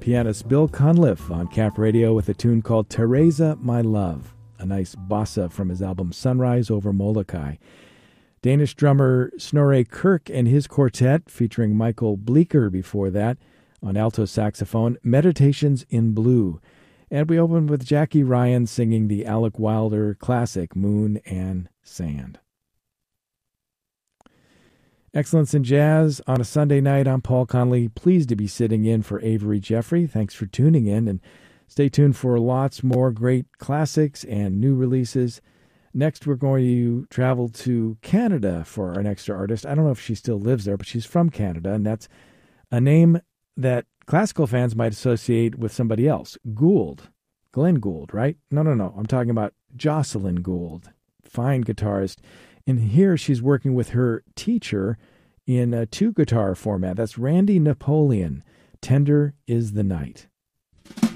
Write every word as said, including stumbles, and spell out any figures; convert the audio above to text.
pianist Bill Cunliffe on Cap Radio with a tune called Teresa, My Love, a nice bossa from his album Sunrise Over Molokai. Danish drummer Snorre Kirk and his quartet, featuring Michael Bleeker before that on alto saxophone, Meditations in Blue. And we opened with Jackie Ryan singing the Alec Wilder classic Moon and Sand. Excellence in Jazz on a Sunday night. I'm Paul Connolly, pleased to be sitting in for Avery Jeffrey. Thanks for tuning in, and stay tuned for lots more great classics and new releases. Next, we're going to travel to Canada for our next artist. I don't know if she still lives there, but she's from Canada, and that's a name that classical fans might associate with somebody else, Gould. Glenn Gould, right? No, no, no. I'm talking about Jocelyn Gould, fine guitarist. And here she's working with her teacher in a two-guitar format. That's Randy Napoleon. Tender is the Night.